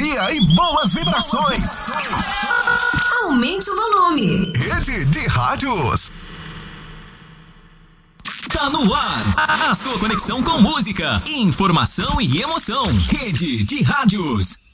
alegria e boas vibrações. Aumente o volume. Rede de Rádios. Tá no ar, a sua conexão com música, informação e emoção. Rede de Rádios.